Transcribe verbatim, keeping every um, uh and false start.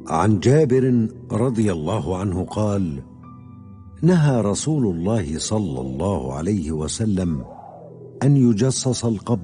عن جابر رضي الله عنه قال: نهى رسول الله صلى الله عليه وسلم أن يجصص القبر